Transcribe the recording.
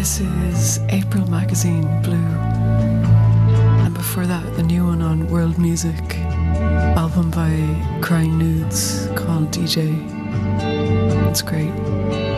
This is April Magazine Blue. And before that, the new one on World Music, album by Crying Nudes called DJ. It's great.